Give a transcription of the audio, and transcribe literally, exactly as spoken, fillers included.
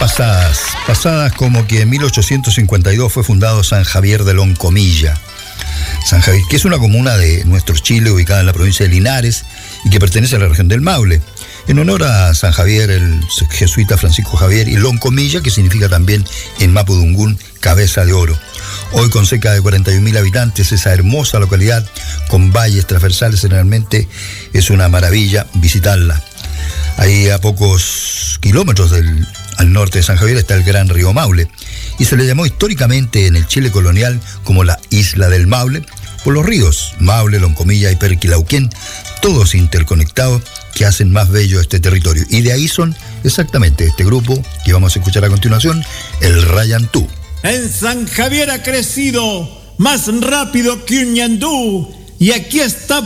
pasadas, pasadas como que en mil ochocientos cincuenta y dos fue fundado San Javier de Loncomilla. San Javier, que es una comuna de nuestro Chile ubicada en la provincia de Linares y que pertenece a la región del Maule, en honor a San Javier, el jesuita Francisco Javier, y Loncomilla, que significa también en mapudungún cabeza de oro. Hoy con cerca de cuarenta y un mil habitantes, esa hermosa localidad con valles transversales, generalmente es una maravilla visitarla. Ahí a pocos kilómetros del, al norte de San Javier está el gran río Maule, y se le llamó históricamente en el Chile colonial como la Isla del Maule, por los ríos Maule, Loncomilla y Perquilauquén, todos interconectados, que hacen más bello este territorio. Y de ahí son exactamente este grupo que vamos a escuchar a continuación, el Rayantú. En San Javier ha crecido más rápido que un ñandú, y aquí está